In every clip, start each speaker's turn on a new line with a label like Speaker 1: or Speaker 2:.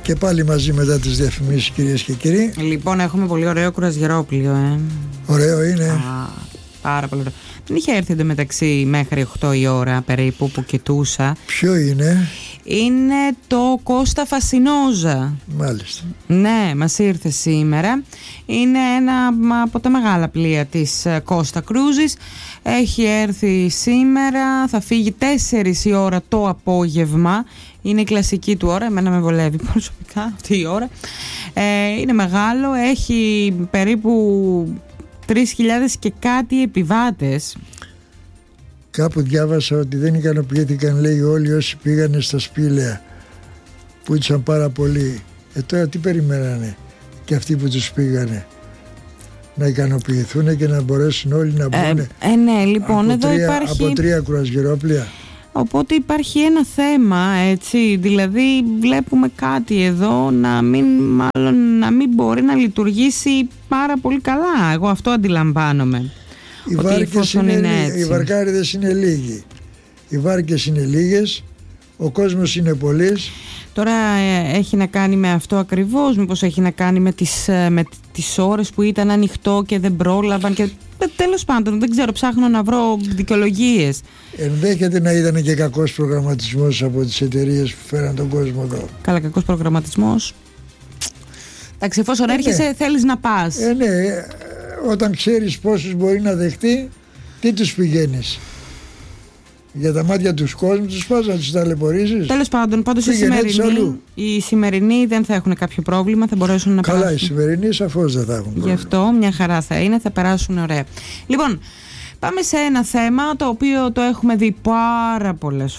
Speaker 1: Και πάλι μαζί μετά τις διαφημίσεις, κυρίες και κύριοι.
Speaker 2: Λοιπόν, έχουμε πολύ ωραίο κουρασγερόπλιο.
Speaker 1: Ωραίο είναι.
Speaker 2: Πάρα πολύ ωραίο. Δεν είχε έρθει εντωμεταξύ μέχρι 8 η ώρα περίπου που κοιτούσα.
Speaker 1: Ποιο είναι?
Speaker 2: Είναι το Κώστα Φασινόζα.
Speaker 1: Μάλιστα.
Speaker 2: Ναι, μας ήρθε σήμερα. Είναι ένα από τα μεγάλα πλοία της Costa Cruises. Έχει έρθει σήμερα, θα φύγει 4 η ώρα το απόγευμα. Είναι η κλασική του ώρα, εμένα με βολεύει προσωπικά αυτή η ώρα. Είναι μεγάλο, έχει περίπου 3.000 και κάτι επιβάτες.
Speaker 1: Κάπου διάβασα ότι δεν ικανοποιήθηκαν, λέει, όλοι όσοι πήγανε στα σπήλαια, που ήσαν πάρα πολύ. Τώρα τι περιμένανε και αυτοί που τους πήγανε? Να ικανοποιηθούν και να μπορέσουν όλοι να μπουν
Speaker 2: ναι, λοιπόν, εδώ υπάρχει
Speaker 1: από 3 κουρασγερόπλια.
Speaker 2: Οπότε υπάρχει ένα θέμα, έτσι, δηλαδή βλέπουμε κάτι εδώ να μην μπορεί να λειτουργήσει πάρα πολύ καλά. Εγώ αυτό αντιλαμβάνομαι.
Speaker 1: Οι βαρκάριδες είναι λίγοι. Οι βάρκες είναι λίγες. Ο κόσμος είναι πολύς.
Speaker 2: Τώρα έχει να κάνει με αυτό ακριβώς? Μήπως έχει να κάνει με τις ώρες που ήταν ανοιχτό και δεν πρόλαβαν και... Τέλος πάντων, δεν ξέρω, ψάχνω να βρω δικαιολογίες.
Speaker 1: Ενδέχεται να ήταν και κακός προγραμματισμός από τις εταιρείες που φέραν τον κόσμο εδώ.
Speaker 2: Καλά, κακός προγραμματισμός. Εντάξει, εφόσον έρχεσαι, θέλεις να πας.
Speaker 1: Ναι, όταν ξέρεις πόσους μπορεί να δεχτεί, τι τους πηγαίνεις? Για τα μάτια τους κόσμου τους πας να τους ταλαιπωρήσεις?
Speaker 2: Τέλος πάντων, πάντως οι σημερινοί δεν θα έχουν κάποιο πρόβλημα, θα μπορέσουν να περάσουν.
Speaker 1: Καλά, οι σημερινοί σαφώς δεν θα έχουν πρόβλημα.
Speaker 2: Γι' αυτό μια χαρά θα είναι, θα περάσουν ωραία. Λοιπόν, πάμε σε ένα θέμα το οποίο το έχουμε δει πάρα πολλές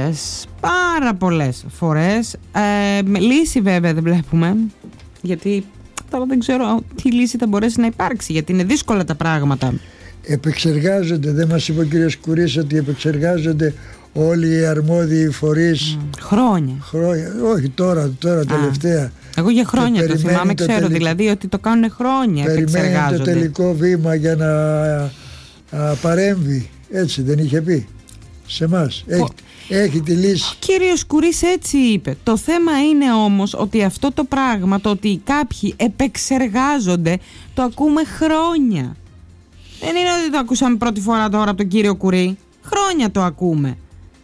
Speaker 2: φορές. Λύση βέβαια δεν βλέπουμε, γιατί τώρα δεν ξέρω τι λύση θα μπορέσει να υπάρξει, γιατί είναι δύσκολα τα πράγματα.
Speaker 1: Επεξεργάζονται, δεν μας είπε ο κύριος Κουρής ότι επεξεργάζονται όλοι οι αρμόδιοι φορείς?
Speaker 2: Χρόνια.
Speaker 1: Όχι τώρα τελευταία.
Speaker 2: Εγώ για χρόνια το θυμάμαι, ξέρω δηλαδή ότι το κάνουν χρόνια.
Speaker 1: Περιμένει το τελικό βήμα για να παρέμβει. Έτσι δεν είχε πει σε εμάς? Έχει τη λύση.
Speaker 2: Ο κύριος Κουρής έτσι είπε. Το θέμα είναι όμως ότι αυτό το πράγμα, το ότι κάποιοι επεξεργάζονται, το ακούμε χρόνια. Δεν είναι ότι το ακούσαμε πρώτη φορά τώρα από τον κύριο Κουρί. Χρόνια το ακούμε.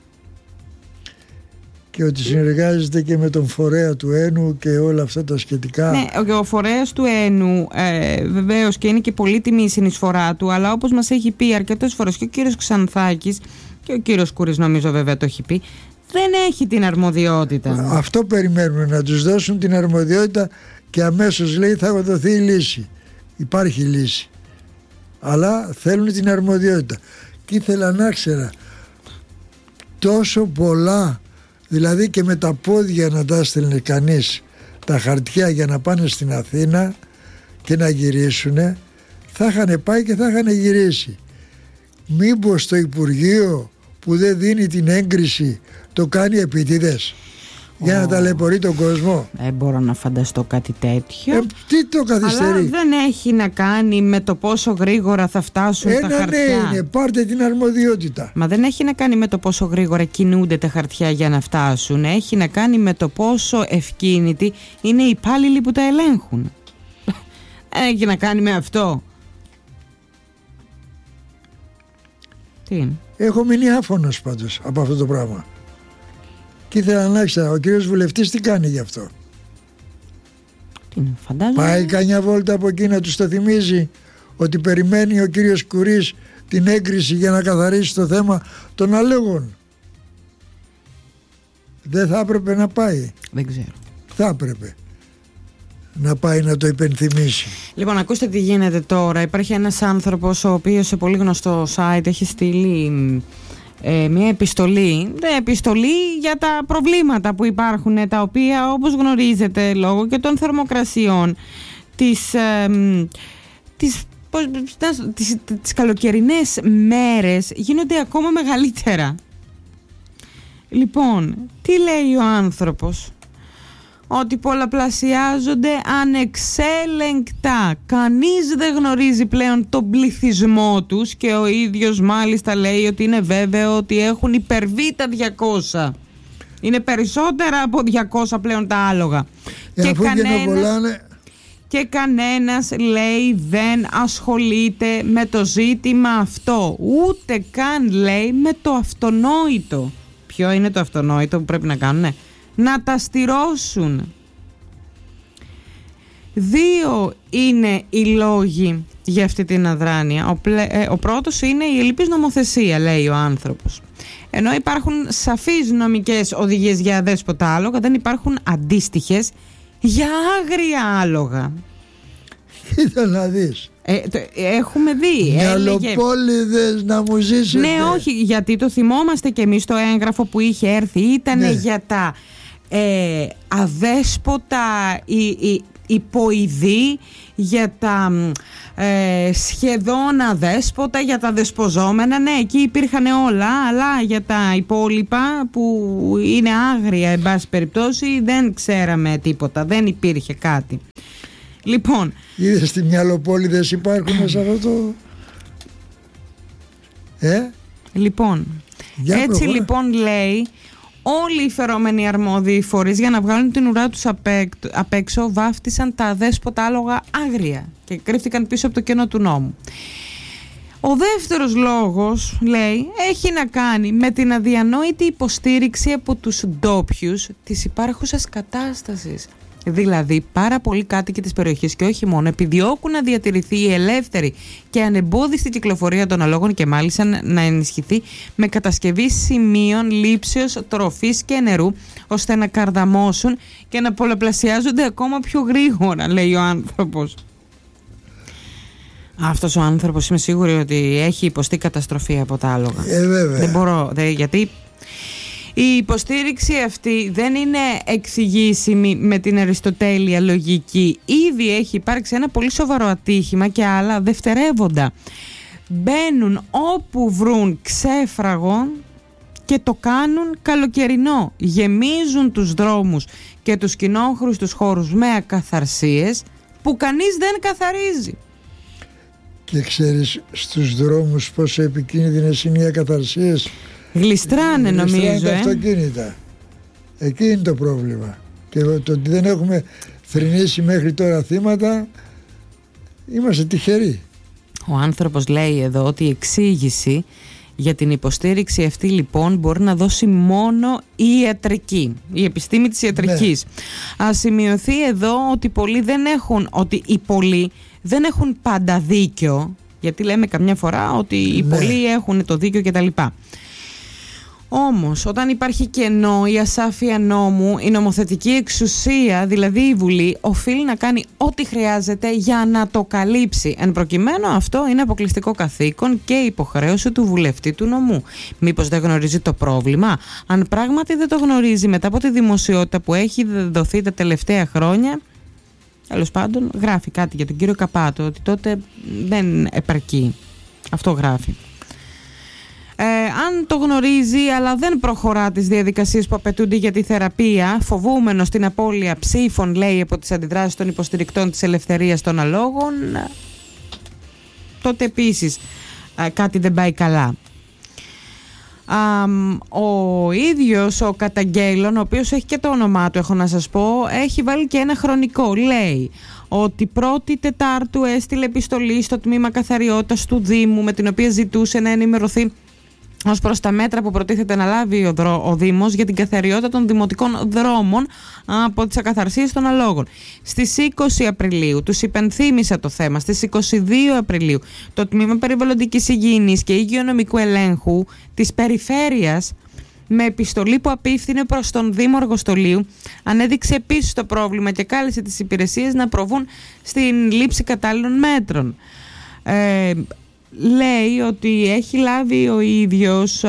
Speaker 1: Και ότι συνεργάζεται και με τον φορέα του Ένου και όλα αυτά τα σχετικά.
Speaker 2: Ναι, ο φορέας του Ένου βεβαίως και είναι και πολύτιμη η συνεισφορά του, αλλά όπως μας έχει πει αρκετές φορές και ο κύριος Ξανθάκης και ο κύριος Κουρής νομίζω βέβαια το έχει πει, δεν έχει την αρμοδιότητα. Αυτό
Speaker 1: περιμένουν, να τους δώσουν την αρμοδιότητα και αμέσως λέει θα δοθεί η λύση. Υπάρχει λύση. Αλλά θέλουν την αρμοδιότητα. Και ήθελα να ξέρα τόσο πολλά, δηλαδή και με τα πόδια να τα στέλνει κανείς τα χαρτιά για να πάνε στην Αθήνα και να γυρίσουνε, θα είχαν πάει και θα είχαν γυρίσει. Μήπως το Υπουργείο που δεν δίνει την έγκριση το κάνει επίτηδες για να ταλαιπωρεί τον κόσμο?
Speaker 2: Μπορώ να φανταστώ κάτι τέτοιο.
Speaker 1: Τι το καθυστερεί?
Speaker 2: Αλλά δεν έχει να κάνει με το πόσο γρήγορα θα φτάσουν τα χαρτιά.
Speaker 1: Ναι, είναι, πάρτε την αρμοδιότητα.
Speaker 2: Μα δεν έχει να κάνει με το πόσο γρήγορα κινούνται τα χαρτιά για να φτάσουν. Έχει να κάνει με το πόσο ευκίνητοι είναι οι υπάλληλοι που τα ελέγχουν. Έχει να κάνει με αυτό. Τι είναι?
Speaker 1: Έχω μείνει άφωνος πάντως από αυτό το πράγμα. Και ήθελα να ξέρω, ο κύριος βουλευτής τι κάνει γι' αυτό? Πάει κανιά βόλτα από εκεί να τους το θυμίζει ότι περιμένει ο κύριος Κουρής την έγκριση για να καθαρίσει το θέμα των αλόγων? Δεν θα έπρεπε να πάει?
Speaker 2: Δεν ξέρω.
Speaker 1: Θα έπρεπε να πάει να το υπενθυμίσει.
Speaker 2: Λοιπόν, ακούστε τι γίνεται τώρα. Υπάρχει ένας άνθρωπος ο οποίος σε πολύ γνωστό site έχει στείλει μια επιστολή για τα προβλήματα που υπάρχουν, τα οποία όπως γνωρίζετε λόγω και των θερμοκρασιών τις καλοκαιρινές μέρες γίνονται ακόμα μεγαλύτερα. Λοιπόν, τι λέει ο άνθρωπος? Ότι πολλαπλασιάζονται ανεξέλεγκτα. Κανείς δεν γνωρίζει πλέον τον πληθυσμό τους και ο ίδιος μάλιστα λέει ότι είναι βέβαιο ότι έχουν υπερβεί τα 200. Είναι περισσότερα από 200 πλέον τα άλογα. Και κανένας, λέει, δεν ασχολείται με το ζήτημα αυτό. Ούτε καν, λέει, με το αυτονόητο. Ποιο είναι το αυτονόητο που πρέπει να κάνουνε? Να τα στηρώσουν. 2 είναι οι λόγοι για αυτή την αδράνεια. Ο πρώτος είναι η ελλειπής νομοθεσία, λέει ο άνθρωπος. Ενώ υπάρχουν σαφείς νομικές οδηγίες για αδέσποτα άλογα, δεν υπάρχουν αντίστοιχες για άγρια άλογα.
Speaker 1: Κοίτα να δεις.
Speaker 2: Έχουμε δει.
Speaker 1: Μυαλοπόληδες να μου ζήσετε.
Speaker 2: Ναι, όχι, γιατί το θυμόμαστε και εμείς το έγγραφο που είχε έρθει. Ήταν για τα αδέσποτα υποειδή, για τα σχεδόν αδέσποτα, για τα δεσποζόμενα. Ναι, εκεί υπήρχαν όλα, αλλά για τα υπόλοιπα που είναι άγρια, εν πάση περιπτώσει, δεν ξέραμε τίποτα, δεν υπήρχε κάτι. Λοιπόν,
Speaker 1: είδες τι μυαλοπόληδες υπάρχουν μέσα αυτό το...
Speaker 2: Λοιπόν, έτσι λοιπόν λέει, όλοι οι φερόμενοι αρμόδιοι φορείς για να βγάλουν την ουρά τους απ' έξω βάφτισαν τα αδέσποτα άλογα άγρια και κρύφτηκαν πίσω από το κενό του νόμου. Ο δεύτερος λόγος, λέει, έχει να κάνει με την αδιανόητη υποστήριξη από τους ντόπιους της υπάρχουσας κατάστασης. Δηλαδή, πάρα πολλοί κάτοικοι της περιοχής και όχι μόνο επιδιώκουν να διατηρηθεί η ελεύθερη και ανεμπόδιστη κυκλοφορία των αλόγων και μάλιστα να ενισχυθεί με κατασκευή σημείων λήψεως τροφής και νερού, ώστε να καρδαμώσουν και να πολλαπλασιάζονται ακόμα πιο γρήγορα, λέει ο άνθρωπος. Αυτός ο άνθρωπος είμαι σίγουρη ότι έχει υποστεί καταστροφή από τα άλογα.
Speaker 1: Βέβαια.
Speaker 2: Δεν μπορώ, γιατί... Η υποστήριξη αυτή δεν είναι εξηγήσιμη με την αριστοτέλεια λογική. Ήδη έχει υπάρξει ένα πολύ σοβαρό ατύχημα και άλλα δευτερεύοντα. Μπαίνουν όπου βρουν ξέφραγο και το κάνουν καλοκαιρινό. Γεμίζουν τους δρόμους και τους κοινόχρηστους χώρους με ακαθαρσίες που κανείς δεν καθαρίζει. Και
Speaker 1: ξέρεις στους δρόμους πόσο επικίνδυνες είναι οι ακαθαρσίες?
Speaker 2: Γλιστράνε νομίζω.
Speaker 1: Τα αυτοκίνητα. Εκεί είναι το πρόβλημα. Και το ότι δεν έχουμε θρηνήσει μέχρι τώρα θύματα, είμαστε τυχεροί.
Speaker 2: Ο άνθρωπος λέει εδώ ότι η εξήγηση για την υποστήριξη αυτή λοιπόν μπορεί να δώσει μόνο η ιατρική, η επιστήμη της ιατρικής. Ναι. Ας σημειωθεί εδώ ότι οι πολλοί δεν έχουν πάντα δίκιο, γιατί λέμε καμιά φορά ότι οι πολλοί έχουν το δίκιο κτλ. Όμως όταν υπάρχει κενό ή ασάφεια νόμου, η νομοθετική εξουσία, δηλαδή η Βουλή, οφείλει να κάνει ό,τι χρειάζεται για να το καλύψει. Εν προκειμένου αυτό είναι αποκλειστικό καθήκον και υποχρέωση του βουλευτή του νομού. Μήπως δεν γνωρίζει το πρόβλημα? Αν πράγματι δεν το γνωρίζει μετά από τη δημοσιότητα που έχει δοθεί τα τελευταία χρόνια, τέλος πάντων γράφει κάτι για τον κύριο Καπάτο, ότι τότε δεν επαρκεί. Αυτό γράφει. Αν το γνωρίζει αλλά δεν προχωρά τις διαδικασίες που απαιτούνται για τη θεραπεία, φοβούμενος την απώλεια ψήφων, λέει, από τις αντιδράσεις των υποστηρικτών της ελευθερίας των αλόγων, τότε επίσης κάτι δεν πάει καλά. Ο ίδιος ο καταγγέλλον, ο οποίος έχει και το όνομά του, έχω να σας πω, έχει βάλει και ένα χρονικό. Λέει ότι 1η Τετάρτου έστειλε επιστολή στο τμήμα καθαριότητας του Δήμου, με την οποία ζητούσε να ενημερωθεί ως προς τα μέτρα που προτίθεται να λάβει ο Δήμος για την καθαριότητα των δημοτικών δρόμων από τις ακαθαρσίες των αλόγων. Στις 20 Απριλίου τους υπενθύμισα το θέμα. Στις 22 Απριλίου το Τμήμα Περιβαλλοντικής Υγιεινής και Υγειονομικού Ελέγχου της Περιφέρειας, με επιστολή που απίφθινε προς τον Δήμο Αργοστολίου, ανέδειξε επίσης το πρόβλημα και κάλεσε τις υπηρεσίες να προβούν στην λήψη κατάλληλων μέτρων. Λέει ότι έχει λάβει ο ίδιος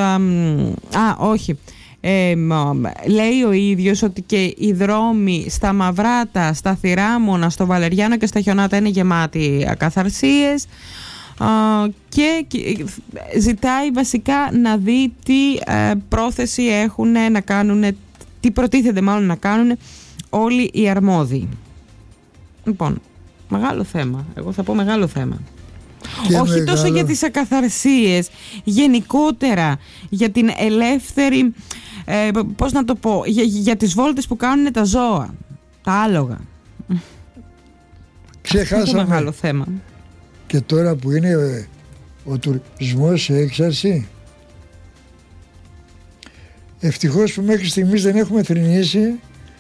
Speaker 2: λέει ο ίδιος ότι και οι δρόμοι στα Μαυράτα, στα Θηράμωνα, στο Βαλεριάνο και στα Χιονάτα είναι γεμάτοι ακαθαρσίες, και ζητάει βασικά να δει τι πρόθεση έχουν να κάνουν, τι προτίθεται μάλλον να κάνουν όλοι οι αρμόδιοι. Λοιπόν, μεγάλο θέμα, εγώ θα πω μεγάλο θέμα. Όχι τόσο για τις ακαθαρσίες, γενικότερα για την ελεύθερη πώς να το πω, για τις βόλτες που κάνουν τα ζώα, τα άλογα.
Speaker 1: Ξεχάσαμε.
Speaker 2: Αυτό είναι το μεγάλο θέμα.
Speaker 1: Και τώρα που είναι ο τουρισμός σε έξαρση, ευτυχώς που μέχρι στιγμής δεν έχουμε θρηνήσει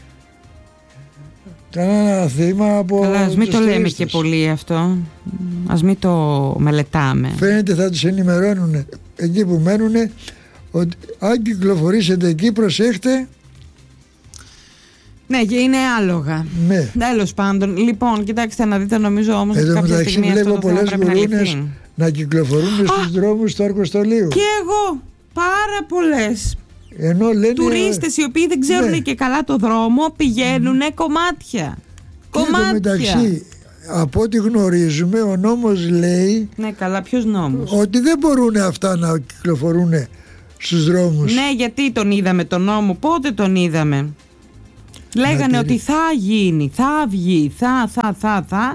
Speaker 1: κανένα θύμα από.
Speaker 2: Καλά, ας μην το λέμε
Speaker 1: τουρίστες.
Speaker 2: και πολύ αυτό. Ας μην το μελετάμε.
Speaker 1: Φαίνεται θα τους ενημερώνουν εκεί που μένουν ότι αν κυκλοφορήσετε εκεί, προσέχτε.
Speaker 2: Ναι, και είναι άλογα.
Speaker 1: Ναι.
Speaker 2: Τέλος πάντων. Λοιπόν, κοιτάξτε να δείτε, νομίζω όμως ότι
Speaker 1: Εδώ
Speaker 2: κάποια
Speaker 1: μεταξύ
Speaker 2: στιγμή αυτό
Speaker 1: βλέπω
Speaker 2: το θέμα
Speaker 1: πολλές
Speaker 2: πρέπει να
Speaker 1: γουρούνες
Speaker 2: λυθεί.
Speaker 1: να κυκλοφορούν στους δρόμους του Αργοστολίου.
Speaker 2: Και εγώ, πάρα πολλές.
Speaker 1: Ενώ λένε,
Speaker 2: Τουρίστες οι οποίοι δεν ξέρουν
Speaker 1: ναι.
Speaker 2: και καλά το δρόμο πηγαίνουν κομμάτια.
Speaker 1: Και εδώ μεταξύ, από ό,τι γνωρίζουμε, ο νόμος λέει
Speaker 2: Ναι, καλά, ποιος νόμος?
Speaker 1: ότι δεν μπορούν αυτά να κυκλοφορούν στους δρόμους.
Speaker 2: Ναι, γιατί τον είδαμε τον νόμο, πότε τον είδαμε? Λέγανε ότι θα γίνει, θα βγει, θα.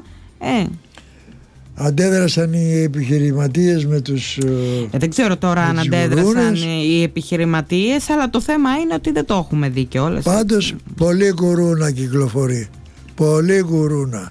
Speaker 1: Αντέδρασαν οι επιχειρηματίες με τους
Speaker 2: Δεν ξέρω τώρα αν αντέδρασαν οι επιχειρηματίες, αλλά το θέμα είναι ότι δεν το έχουμε δει κιόλας.
Speaker 1: Πάντως πολύ γουρούνα κυκλοφορεί. Πολύ γουρούνα.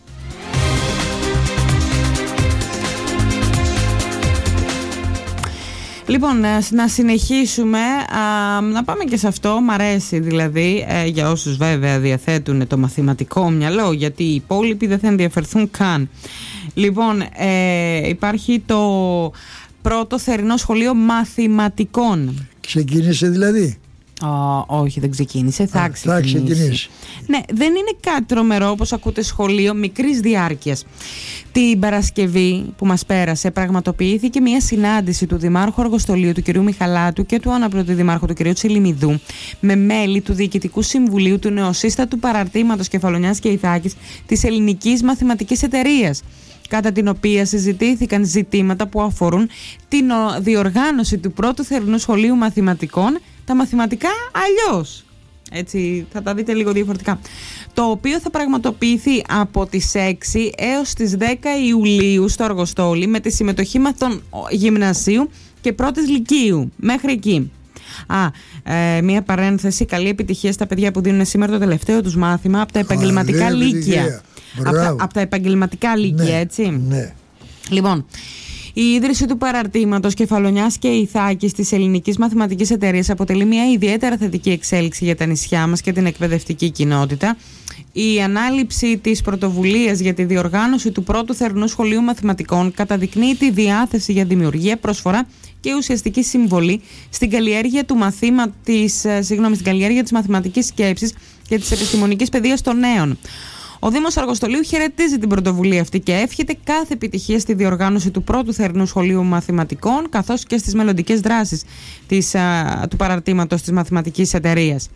Speaker 2: Λοιπόν, να συνεχίσουμε, να πάμε και σε αυτό, μ' αρέσει δηλαδή, για όσους βέβαια διαθέτουν το μαθηματικό μυαλό, γιατί οι υπόλοιποι δεν θα ενδιαφερθούν καν. Λοιπόν, υπάρχει το πρώτο θερινό σχολείο μαθηματικών.
Speaker 1: Ξεκίνησε δηλαδή?
Speaker 2: Όχι, δεν ξεκίνησε, θα
Speaker 1: ξεκινήσει.
Speaker 2: Ναι, δεν είναι κάτι τρομερό όπως ακούτε, σχολείο μικρής διάρκειας. Την Παρασκευή που μας πέρασε πραγματοποιήθηκε μια συνάντηση του Δημάρχου Αργοστολίου του κ. Μιχαλάτου και του αναπληρωτή Δημάρχου του κ. Τσιλιμιδού με μέλη του Διοικητικού Συμβουλίου του νεοσύστατου παραρτήματος Κεφαλονιάς και Ιθάκης της Ελληνικής Μαθηματικής Εταιρείας, κατά την οποία συζητήθηκαν ζητήματα που αφορούν την διοργάνωση του πρώτου θερινού σχολείου μαθηματικών, τα μαθηματικά αλλιώς. Έτσι θα τα δείτε λίγο διαφορετικά. Το οποίο θα πραγματοποιηθεί από τις 6 έως τις 10 Ιουλίου στο Αργοστόλι με τη συμμετοχή μαθητών γυμνασίου και πρώτης λυκείου. Μέχρι εκεί. Μία παρένθεση, καλή επιτυχία στα παιδιά που δίνουν σήμερα το τελευταίο τους μάθημα από τα επαγγελματικά λύκεια. Από τα επαγγελματικά λύκεια, έτσι.
Speaker 1: Ναι.
Speaker 2: Λοιπόν, η ίδρυση του παραρτήματος Κεφαλονιάς και Ιθάκης της Ελληνικής Μαθηματικής Εταιρείας αποτελεί μια ιδιαίτερα θετική εξέλιξη για τα νησιά μας και την εκπαιδευτική κοινότητα. Η ανάληψη της πρωτοβουλίας για τη διοργάνωση του πρώτου θερινού σχολείου μαθηματικών καταδεικνύει τη διάθεση για δημιουργία, προσφορά και ουσιαστική συμβολή στην καλλιέργεια στην καλλιέργεια της μαθηματικής σκέψης και της επιστημονικής παιδείας των νέων. Ο Δήμος Αργοστολίου χαιρετίζει την πρωτοβουλία αυτή και εύχεται κάθε επιτυχία στη διοργάνωση του πρώτου θερινού σχολείου μαθηματικών, καθώς και στις μελλοντικές δράσεις του παραρτήματος της Μαθηματικής Εταιρείας.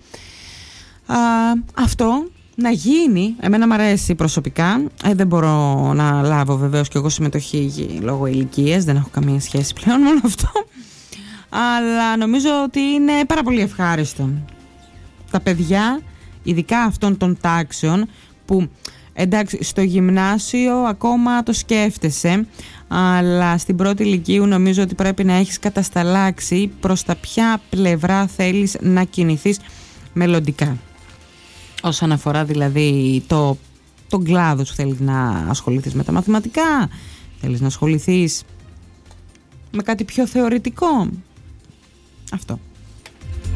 Speaker 2: Αυτό να γίνει, εμένα μου αρέσει προσωπικά, δεν μπορώ να λάβω βεβαίως και εγώ συμμετοχή λόγω ηλικίας, δεν έχω καμία σχέση πλέον με όλο αυτό, αλλά νομίζω ότι είναι πάρα πολύ ευχάριστο. Τα παιδιά, ειδικά αυτών των τάξεων, που εντάξει στο γυμνάσιο ακόμα το σκέφτεσαι, αλλά στην πρώτη λυκείου νομίζω ότι πρέπει να έχεις κατασταλάξει προς τα ποια πλευρά θέλεις να κινηθείς μελλοντικά, όσον αφορά δηλαδή τον κλάδο σου. Θέλεις να ασχοληθείς με τα μαθηματικά, θέλεις να ασχοληθείς με κάτι πιο θεωρητικό, αυτό.